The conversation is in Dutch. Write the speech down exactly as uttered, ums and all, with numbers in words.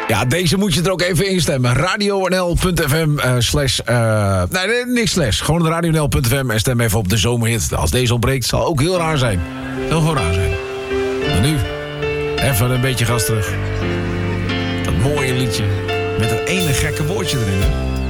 Ja, deze moet je er ook even instemmen. radionl.fm uh, slash... Uh, nee, nee, niks slash. Gewoon radionl.fm en stem even op de zomerhit. Als deze ontbreekt, zal ook heel raar zijn. Zal gewoon raar zijn. Maar nu, even een beetje gas terug. Dat mooie liedje. Met dat ene gekke woordje erin.